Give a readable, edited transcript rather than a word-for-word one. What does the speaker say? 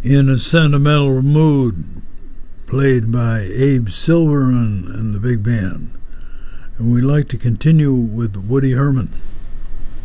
In a Sentimental Mood, played by Abe Silver and the big band. And we'd like to continue with Woody Herman.